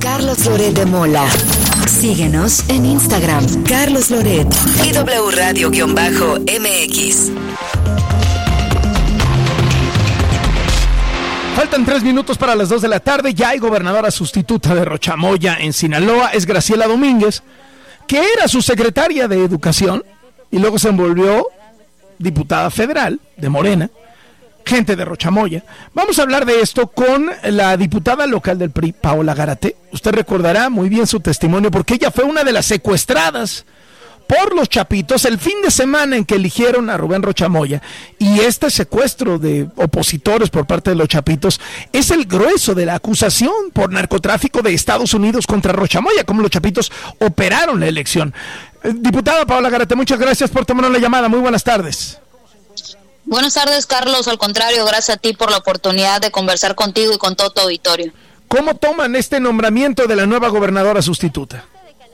Carlos Loret de Mola. Síguenos en Instagram, Carlos Loret y W Radio-MX. Faltan 3 minutos para las 2 de la tarde. Ya hay gobernadora sustituta de Rochamoya en Sinaloa. Es Graciela Domínguez, que era su secretaria de Educación y luego se envolvió diputada federal de Morena, gente de Rochamoya. Vamos a hablar de esto con la diputada local del PRI, Paola Gárate. Usted recordará muy bien su testimonio porque ella fue una de las secuestradas por los chapitos el fin de semana en que eligieron a Rubén Rochamoya, y este secuestro de opositores por parte de los chapitos es el grueso de la acusación por narcotráfico de Estados Unidos contra Rochamoya, como los chapitos operaron la elección. Diputada Paola Gárate, muchas gracias por tomar la llamada. Muy buenas tardes. Buenas tardes, Carlos. Al contrario, gracias a ti por la oportunidad de conversar contigo y con todo tu auditorio. ¿Cómo toman este nombramiento de la nueva gobernadora sustituta?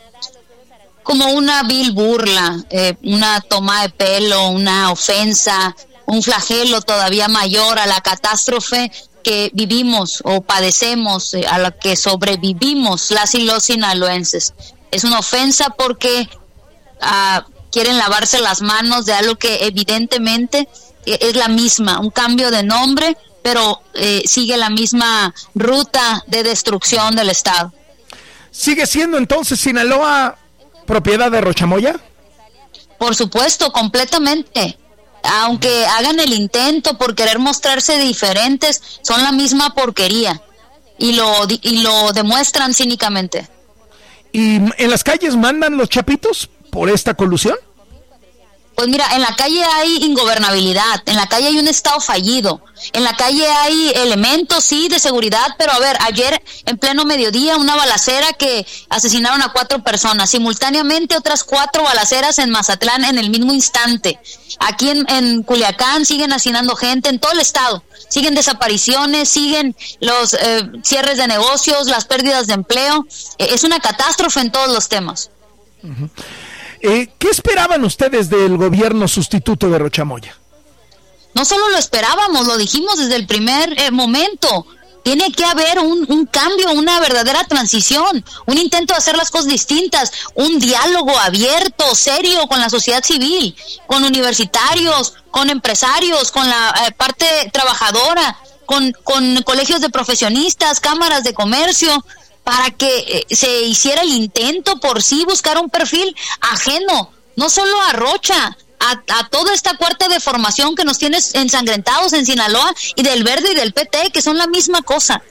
Como una vil burla, una toma de pelo, una ofensa, un flagelo todavía mayor a la catástrofe que vivimos o padecemos, a la que sobrevivimos las y los sinaloenses. Es una ofensa porque quieren lavarse las manos de algo que evidentemente es la misma, un cambio de nombre, pero sigue la misma ruta de destrucción del Estado. ¿Sigue siendo entonces Sinaloa propiedad de Rochamoya? Por supuesto, completamente. Aunque hagan el intento por querer mostrarse diferentes, son la misma porquería y lo demuestran cínicamente. ¿Y en las calles mandan los chapitos por esta colusión? Pues mira, en la calle hay ingobernabilidad, en la calle hay un Estado fallido, en la calle hay elementos, sí, de seguridad, pero a ver, ayer en pleno mediodía una balacera que asesinaron a 4 personas, simultáneamente otras 4 balaceras en Mazatlán en el mismo instante. Aquí en Culiacán siguen asesinando gente, en todo el Estado, siguen desapariciones, siguen los cierres de negocios, las pérdidas de empleo, es una catástrofe en todos los temas. Uh-huh. ¿Qué esperaban ustedes del gobierno sustituto de Rochamoya? No solo lo esperábamos, lo dijimos desde el primer momento. Tiene que haber un cambio, una verdadera transición, un intento de hacer las cosas distintas, un diálogo abierto, serio con la sociedad civil, con universitarios, con empresarios, con la parte trabajadora, con colegios de profesionistas, cámaras de comercio, para que se hiciera el intento por sí buscar un perfil ajeno, no solo a Rocha, a toda esta cuarta de formación que nos tiene ensangrentados en Sinaloa, y del Verde y del PT, que son la misma cosa.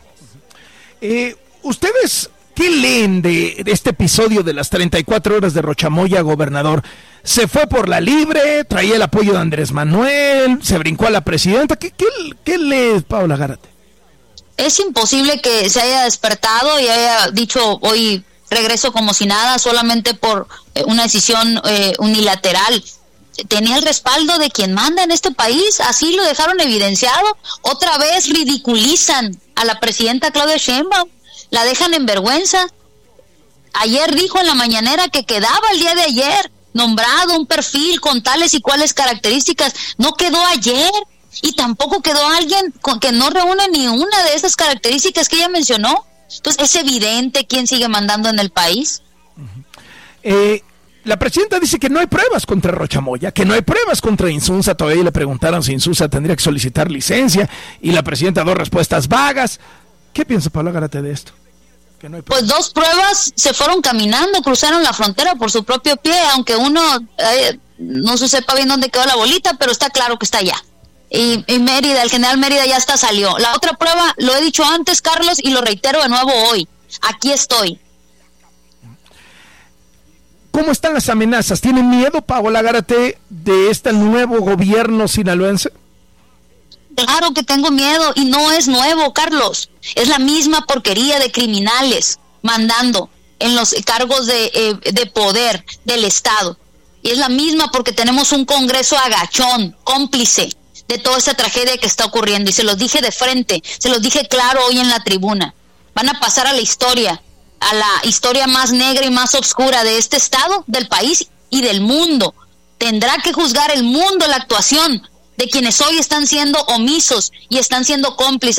¿Ustedes qué leen de este episodio de las 34 horas de Rochamoya, gobernador? ¿Se fue por la libre? ¿Traía el apoyo de Andrés Manuel? ¿Se brincó a la presidenta? ¿Qué lee Paola Gárate? Es imposible que se haya despertado y haya dicho hoy regreso como si nada, solamente por una decisión unilateral. Tenía el respaldo de quien manda en este país, así lo dejaron evidenciado. Otra vez ridiculizan a la presidenta Claudia Sheinbaum, la dejan en vergüenza. Ayer dijo en la mañanera que quedaba el día de ayer nombrado un perfil con tales y cuales características. No quedó ayer. Y tampoco quedó alguien que no reúne ni una de esas características que ella mencionó. Entonces, es evidente quién sigue mandando en el país. La presidenta dice que no hay pruebas contra Rochamoya, que no hay pruebas contra Insunza. Todavía le preguntaron si Insunza tendría que solicitar licencia, y la presidenta 2 respuestas vagas. ¿Qué piensa Paola Gárate de esto? Que no hay pruebas. Pues 2 pruebas se fueron caminando, cruzaron la frontera por su propio pie, aunque uno no se sepa bien dónde quedó la bolita, pero está claro que está allá. Y Mérida, el general Mérida ya hasta salió. La otra prueba, lo he dicho antes, Carlos, y lo reitero de nuevo hoy. Aquí estoy. ¿Cómo están las amenazas? ¿Tienen miedo, Paola Gárate, de este nuevo gobierno sinaloense? Claro que tengo miedo, y no es nuevo, Carlos. Es la misma porquería de criminales mandando en los cargos de poder del Estado. Y es la misma porque tenemos un Congreso agachón, cómplice de toda esta tragedia que está ocurriendo, y se los dije de frente, se los dije claro hoy en la tribuna. Van a pasar a la historia más negra y más oscura de este Estado, del país y del mundo. Tendrá que juzgar el mundo la actuación de quienes hoy están siendo omisos y están siendo cómplices